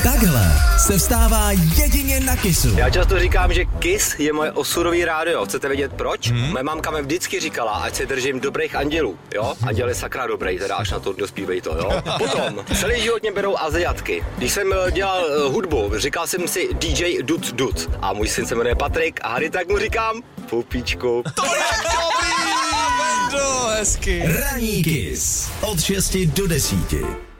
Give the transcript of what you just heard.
Takhle se vstává jedině na Kissu. Já často říkám, že Kiss je moje osudový rádio. Chcete vědět proč? Moje mamka mi vždycky říkala, ať se držím dobrých andělů, jo? Anděl je sakra dobrý, teda až na to dospívej to, jo? Potom, celý život mě berou Aziatky. Když jsem dělal hudbu, říkal jsem si DJ Dud Dud. A můj syn se jmenuje Patrik a hady tak mu říkám Pupíčku. To je dobrý, Vendo, hezky. Ranní Kiss od 6 do 10.